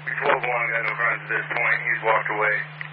We 12-1, got no crimes at this point. He's walked away.